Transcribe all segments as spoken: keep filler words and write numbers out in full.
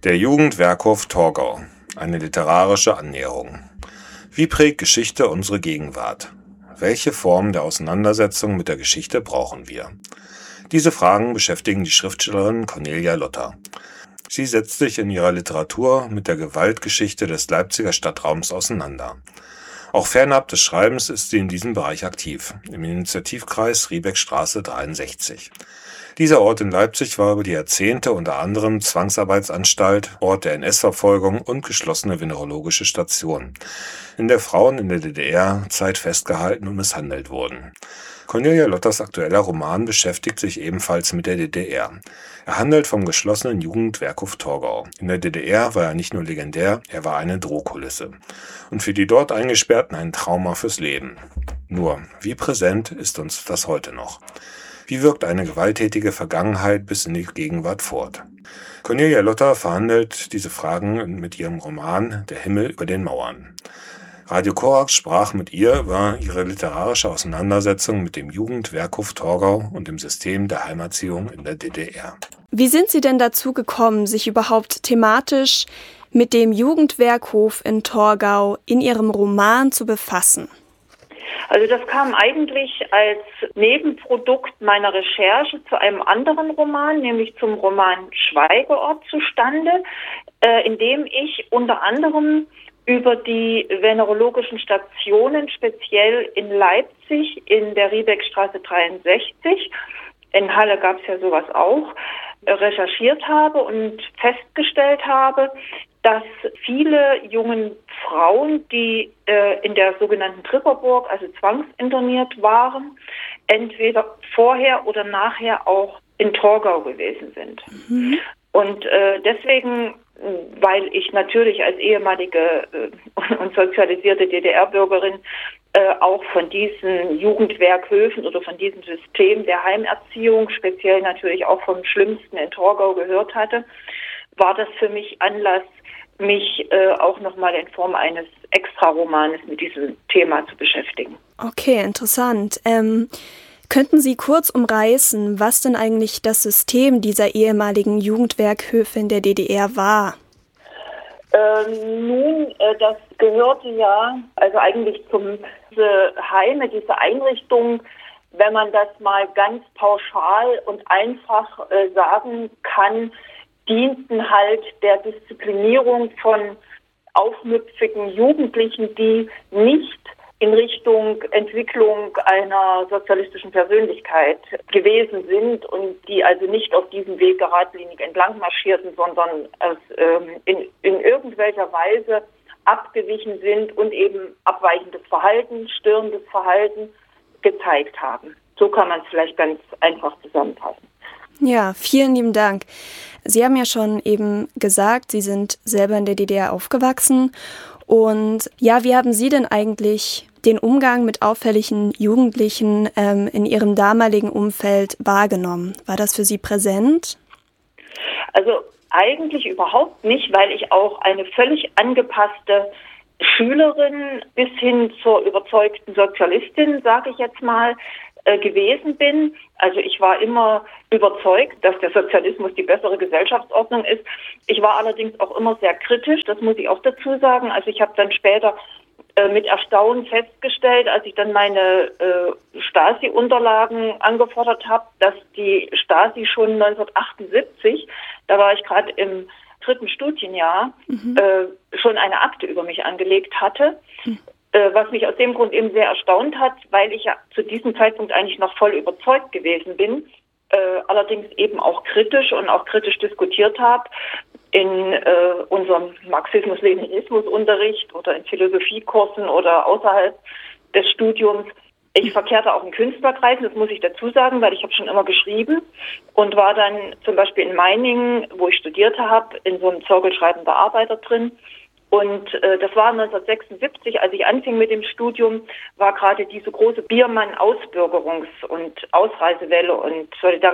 Der Jugendwerkhof Torgau. Eine literarische Annäherung. Wie prägt Geschichte unsere Gegenwart? Welche Formen der Auseinandersetzung mit der Geschichte brauchen wir? Diese Fragen beschäftigen die Schriftstellerin Cornelia Lotter. Sie setzt sich in ihrer Literatur mit der Gewaltgeschichte des Leipziger Stadtraums auseinander. Auch fernab des Schreibens ist sie in diesem Bereich aktiv, im Initiativkreis Riebeckstraße dreiundsechzig. Dieser Ort in Leipzig war über die Jahrzehnte unter anderem Zwangsarbeitsanstalt, Ort der N S-Verfolgung und geschlossene venerologische Station, in der Frauen in der D D R-Zeit festgehalten und misshandelt wurden. Cornelia Lotters aktueller Roman beschäftigt sich ebenfalls mit der D D R. Er handelt vom geschlossenen Jugendwerkhof Torgau. In der D D R war er nicht nur legendär, er war eine Drohkulisse. Und für die dort Eingesperrten ein Trauma fürs Leben. Nur, wie präsent ist uns das heute noch? Wie wirkt eine gewalttätige Vergangenheit bis in die Gegenwart fort? Cornelia Lotter verhandelt diese Fragen mit ihrem Roman Der Himmel über den Mauern. Radio Korax sprach mit ihr über ihre literarische Auseinandersetzung mit dem Jugendwerkhof Torgau und dem System der Heimerziehung in der D D R. Wie sind Sie denn dazu gekommen, sich überhaupt thematisch mit dem Jugendwerkhof in Torgau in Ihrem Roman zu befassen? Also das kam eigentlich als Nebenprodukt meiner Recherche zu einem anderen Roman, nämlich zum Roman Schweigeort zustande, äh, in dem ich unter anderem über die venerologischen Stationen, speziell in Leipzig, in der Riebeckstraße dreiundsechzig, in Halle gab es ja sowas auch, recherchiert habe und festgestellt habe, dass viele jungen Frauen, die äh, in der sogenannten Tripperburg, also zwangsinterniert waren, entweder vorher oder nachher auch in Torgau gewesen sind. Mhm. Und äh, deswegen, weil ich natürlich als ehemalige äh, und sozialisierte D D R-Bürgerin äh, auch von diesen Jugendwerkhöfen oder von diesem System der Heimerziehung, speziell natürlich auch vom Schlimmsten in Torgau gehört hatte, war das für mich Anlass, mich äh, auch nochmal in Form eines Extraromanes mit diesem Thema zu beschäftigen. Okay, interessant. Ähm, könnten Sie kurz umreißen, was denn eigentlich das System dieser ehemaligen Jugendwerkhöfe in der D D R war? Ähm, nun, äh, das gehörte ja, also eigentlich zum diese Heime, diese Einrichtung, wenn man das mal ganz pauschal und einfach äh, sagen kann, dienten halt der Disziplinierung von aufmüpfigen Jugendlichen, die nicht in Richtung Entwicklung einer sozialistischen Persönlichkeit gewesen sind und die also nicht auf diesem Weg geradlinig entlang marschierten, sondern es, ähm, in, in irgendwelcher Weise abgewichen sind und eben abweichendes Verhalten, störendes Verhalten gezeigt haben. So kann man es vielleicht ganz einfach zusammenfassen. Ja, vielen lieben Dank. Sie haben ja schon eben gesagt, Sie sind selber in der D D R aufgewachsen. Und ja, wie haben Sie denn eigentlich den Umgang mit auffälligen Jugendlichen ähm, in Ihrem damaligen Umfeld wahrgenommen? War das für Sie präsent? Also eigentlich überhaupt nicht, weil ich auch eine völlig angepasste Schülerin bis hin zur überzeugten Sozialistin, sage ich jetzt mal, äh, gewesen bin. Also ich war immer überzeugt, dass der Sozialismus die bessere Gesellschaftsordnung ist. Ich war allerdings auch immer sehr kritisch, das muss ich auch dazu sagen. Also ich habe dann später äh, mit Erstaunen festgestellt, als ich dann meine äh, Stasi-Unterlagen angefordert habe, dass die Stasi schon neunzehnhundertachtundsiebzig, da war ich gerade im dritten Studienjahr, mhm. äh, schon eine Akte über mich angelegt hatte. Mhm. Was mich aus dem Grund eben sehr erstaunt hat, weil ich ja zu diesem Zeitpunkt eigentlich noch voll überzeugt gewesen bin, äh, allerdings eben auch kritisch und auch kritisch diskutiert habe in äh, unserem Marxismus-Leninismus-Unterricht oder in Philosophiekursen oder außerhalb des Studiums. Ich verkehrte auch in Künstlerkreisen, das muss ich dazu sagen, weil ich habe schon immer geschrieben und war dann zum Beispiel in Meiningen, wo ich studiert habe, in so einem Zirkel schreibender Arbeiter drin. Und äh, das war neunzehnhundertsechsundsiebzig, als ich anfing mit dem Studium, war gerade diese große Biermann-Ausbürgerungs- und Ausreisewelle und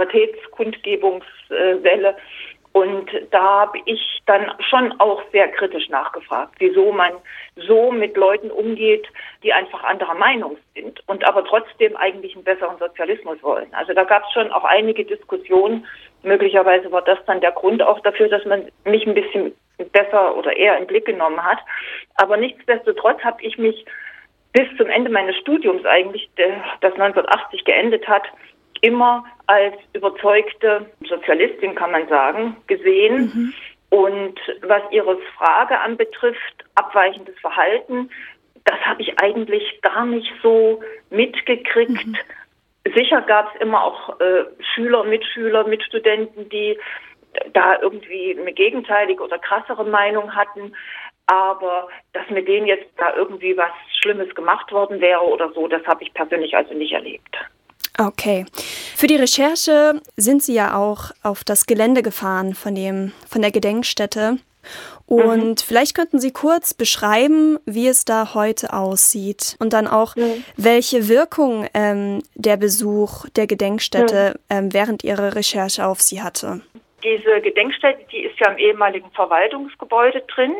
Solidaritätskundgebungswelle. Und da habe ich dann schon auch sehr kritisch nachgefragt, wieso man so mit Leuten umgeht, die einfach anderer Meinung sind und aber trotzdem eigentlich einen besseren Sozialismus wollen. Also da gab es schon auch einige Diskussionen möglicherweise war das dann der Grund auch dafür, dass man mich ein bisschen besser oder eher in den Blick genommen hat. Aber nichtsdestotrotz habe ich mich bis zum Ende meines Studiums eigentlich, das neunzehnhundertachtzig geendet hat, immer als überzeugte Sozialistin, kann man sagen, gesehen. Mhm. Und was Ihre Frage anbetrifft, abweichendes Verhalten, das habe ich eigentlich gar nicht so mitgekriegt. Mhm. Sicher gab es immer auch äh, Schüler, Mitschüler, Mitstudenten, die da irgendwie eine gegenteilige oder krassere Meinung hatten. Aber dass mit denen jetzt da irgendwie was Schlimmes gemacht worden wäre oder so, das habe ich persönlich also nicht erlebt. Okay. Für die Recherche sind Sie ja auch auf das Gelände gefahren von dem, von der Gedenkstätte. Und mhm. vielleicht könnten Sie kurz beschreiben, wie es da heute aussieht und dann auch, mhm. welche Wirkung ähm, der Besuch der Gedenkstätte mhm. ähm, während Ihrer Recherche auf Sie hatte. Diese Gedenkstätte, die ist ja im ehemaligen Verwaltungsgebäude drin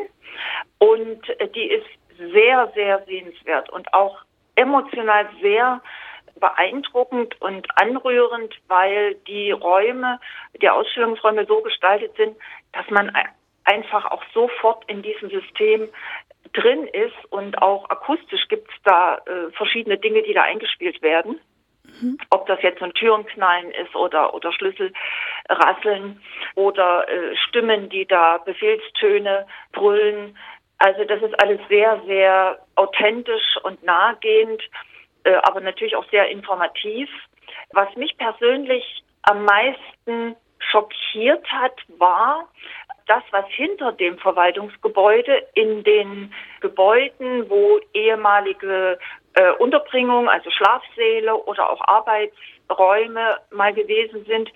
und die ist sehr, sehr sehenswert und auch emotional sehr beeindruckend und anrührend, weil die Räume, die Ausstellungsräume so gestaltet sind, dass man einfach auch sofort in diesem System drin ist und auch akustisch gibt es da äh, verschiedene Dinge, die da eingespielt werden. Mhm. Ob das jetzt ein Türenknallen ist oder, oder Schlüsselrasseln oder äh, Stimmen, die da Befehlstöne brüllen. Also das ist alles sehr, sehr authentisch und nahegehend, äh, aber natürlich auch sehr informativ. Was mich persönlich am meisten schockiert hat, war das, was hinter dem Verwaltungsgebäude in den Gebäuden, wo ehemalige äh, Unterbringung, also Schlafsäle oder auch Arbeitsräume mal gewesen sind.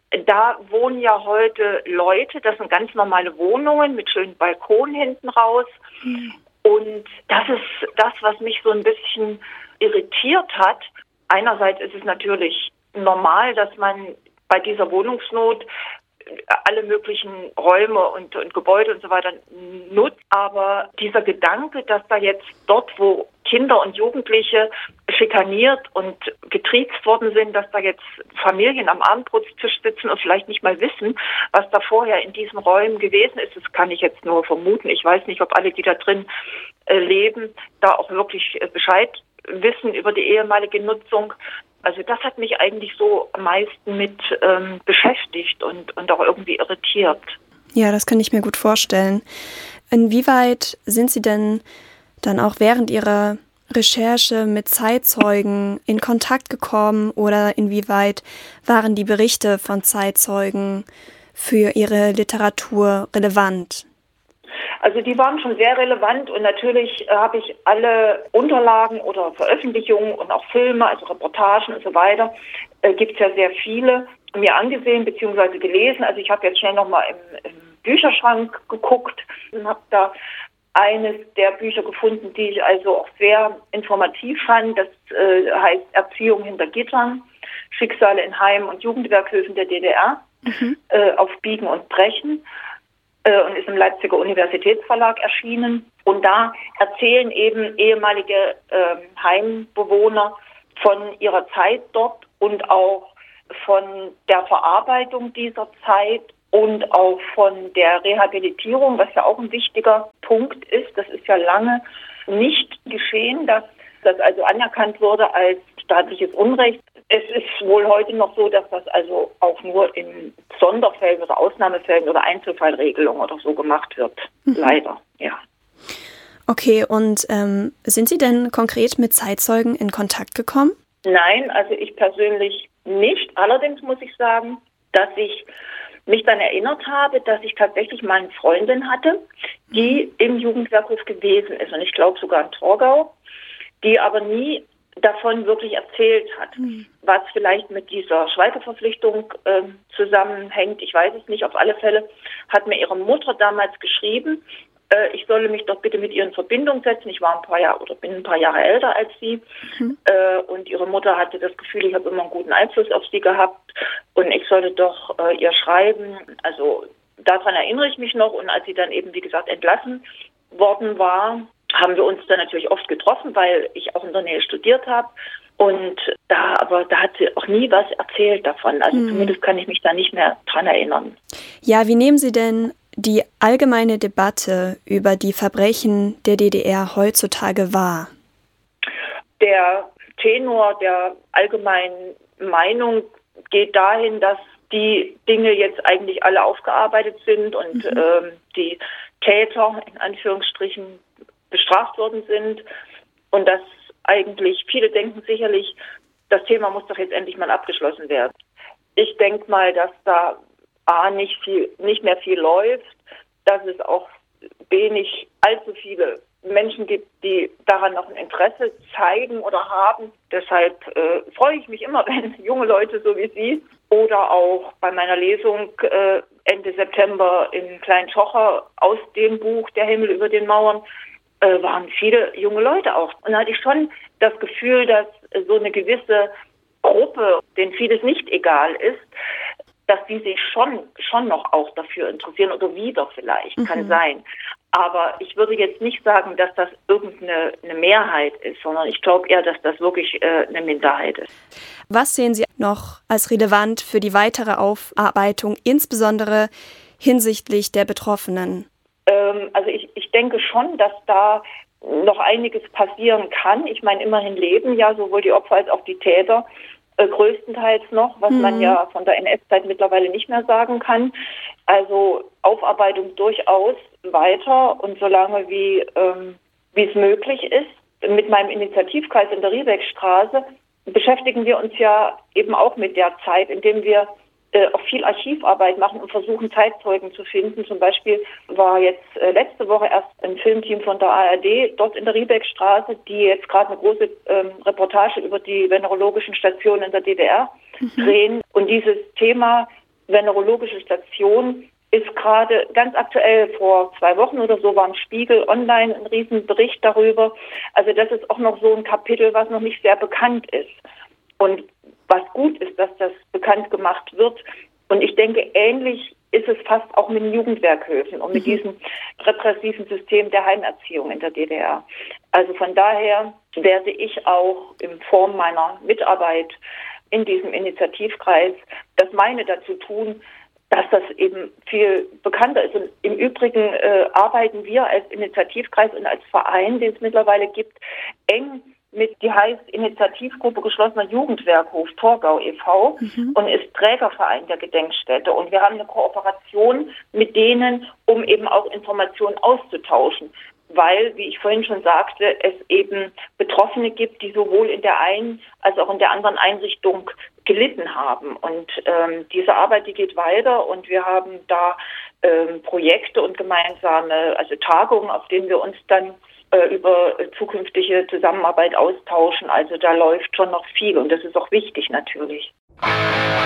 Da wohnen ja heute Leute, das sind ganz normale Wohnungen mit schönen Balkonen hinten raus. Mhm. Und das ist das, was mich so ein bisschen irritiert hat. Einerseits ist es natürlich normal, dass man bei dieser Wohnungsnot alle möglichen Räume und, und Gebäude und so weiter nutzt. Aber dieser Gedanke, dass da jetzt dort, wo Kinder und Jugendliche schikaniert und getriezt worden sind, dass da jetzt Familien am Abendbrotstisch sitzen und vielleicht nicht mal wissen, was da vorher in diesen Räumen gewesen ist, das kann ich jetzt nur vermuten. Ich weiß nicht, ob alle, die da drin äh, leben, da auch wirklich äh, Bescheid wissen über die ehemalige Nutzung. Also das hat mich eigentlich so am meisten mit ähm, beschäftigt und, und auch irgendwie irritiert. Ja, das kann ich mir gut vorstellen. Inwieweit sind Sie denn dann auch während Ihrer Recherche mit Zeitzeugen in Kontakt gekommen oder inwieweit waren die Berichte von Zeitzeugen für Ihre Literatur relevant? Also die waren schon sehr relevant und natürlich äh, habe ich alle Unterlagen oder Veröffentlichungen und auch Filme, also Reportagen und so weiter, äh, gibt es ja sehr viele, mir angesehen bzw. gelesen. Also ich habe jetzt schnell nochmal im, im Bücherschrank geguckt und habe da eines der Bücher gefunden, die ich also auch sehr informativ fand. Das äh, heißt Erziehung hinter Gittern, Schicksale in Heim- und Jugendwerkhöfen der D D R, mhm. äh, auf Biegen und Brechen. Und ist im Leipziger Universitätsverlag erschienen. Und da erzählen eben ehemalige äh, Heimbewohner von ihrer Zeit dort und auch von der Verarbeitung dieser Zeit und auch von der Rehabilitierung, was ja auch ein wichtiger Punkt ist. Das ist ja lange nicht geschehen, dass das also anerkannt wurde als staatliches Unrecht. Es ist wohl heute noch so, dass das also auch nur in Sonderfällen oder Ausnahmefällen oder Einzelfallregelungen oder so gemacht wird. Mhm. Leider, ja. Okay, und ähm, sind Sie denn konkret mit Zeitzeugen in Kontakt gekommen? Nein, also ich persönlich nicht. Allerdings muss ich sagen, dass ich mich dann erinnert habe, dass ich tatsächlich mal eine Freundin hatte, die im Jugendwerkhof gewesen ist. Und ich glaube sogar in Torgau, die aber nie davon wirklich erzählt hat. Mhm. Was vielleicht mit dieser Schweigeverpflichtung äh, zusammenhängt, ich weiß es nicht. Auf alle Fälle hat mir ihre Mutter damals geschrieben, äh, ich solle mich doch bitte mit ihr in Verbindung setzen. Ich war ein paar Jahre oder bin ein paar Jahre älter als sie. Mhm. Äh, und ihre Mutter hatte das Gefühl, ich habe immer einen guten Einfluss auf sie gehabt und ich sollte doch äh, ihr schreiben. Also daran erinnere ich mich noch. Und als sie dann eben, wie gesagt, entlassen worden war, haben wir uns dann natürlich oft getroffen, weil ich auch in der Nähe studiert habe. Und da, aber da hat sie auch nie was erzählt davon. Also mhm. zumindest kann ich mich da nicht mehr dran erinnern. Ja, wie nehmen Sie denn die allgemeine Debatte über die Verbrechen der D D R heutzutage wahr? Der Tenor der allgemeinen Meinung geht dahin, dass die Dinge jetzt eigentlich alle aufgearbeitet sind und mhm. ähm, die Täter in Anführungsstrichen bestraft worden sind und dass eigentlich, viele denken sicherlich, das Thema muss doch jetzt endlich mal abgeschlossen werden. Ich denke mal, dass da A, nicht viel, nicht mehr viel läuft, dass es auch wenig, allzu viele Menschen gibt, die daran noch ein Interesse zeigen oder haben. Deshalb äh, freue ich mich immer, wenn junge Leute so wie Sie oder auch bei meiner Lesung äh, Ende September in Klein-Schocher aus dem Buch Der Himmel über den Mauern äh, waren viele junge Leute auch. Und da hatte ich schon das Gefühl, dass so eine gewisse Gruppe, denen vieles nicht egal ist, dass die sich schon schon noch auch dafür interessieren oder wieder vielleicht, mhm. kann sein. Aber ich würde jetzt nicht sagen, dass das irgendeine eine Mehrheit ist, sondern ich glaube eher, dass das wirklich äh, eine Minderheit ist. Was sehen Sie noch als relevant für die weitere Aufarbeitung, insbesondere hinsichtlich der Betroffenen? Ähm, also ich, ich denke schon, dass da noch einiges passieren kann. Ich meine, immerhin leben ja sowohl die Opfer als auch die Täter äh, größtenteils noch, was mhm. man ja von der N S-Zeit mittlerweile nicht mehr sagen kann. Also Aufarbeitung durchaus weiter und solange wie ähm, wie es möglich ist. Mit meinem Initiativkreis in der Riebeckstraße beschäftigen wir uns ja eben auch mit der Zeit, indem wir äh, auch viel Archivarbeit machen und versuchen, Zeitzeugen zu finden. Zum Beispiel war jetzt äh, letzte Woche erst ein Filmteam von der A R D dort in der Riebeckstraße, die jetzt gerade eine große ähm, Reportage über die venerologischen Stationen in der D D R mhm. drehen. Und dieses Thema venerologische Station ist gerade ganz aktuell. Vor zwei Wochen oder so war im Spiegel online ein Riesenbericht darüber. Also das ist auch noch so ein Kapitel, was noch nicht sehr bekannt ist. Und was gut ist, dass das bekannt gemacht wird. Und ich denke, ähnlich ist es fast auch mit den Jugendwerkhöfen und mit mhm. diesem repressiven System der Heimerziehung in der D D R. Also von daher werde ich auch in Form meiner Mitarbeit in diesem Initiativkreis das meine dazu tun, dass das eben viel bekannter ist. Und im Übrigen äh, arbeiten wir als Initiativkreis und als Verein, den es mittlerweile gibt, eng mit, die heißt Initiativgruppe Geschlossener Jugendwerkhof Torgau e V Mhm. und ist Trägerverein der Gedenkstätte. Und wir haben eine Kooperation mit denen, um eben auch Informationen auszutauschen. Weil, wie ich vorhin schon sagte, es eben Betroffene gibt, die sowohl in der einen als auch in der anderen Einrichtung gelitten haben. Und ähm, diese Arbeit, die geht weiter und wir haben da ähm, Projekte und gemeinsame, also Tagungen, auf denen wir uns dann äh, über zukünftige Zusammenarbeit austauschen. Also da läuft schon noch viel und das ist auch wichtig natürlich.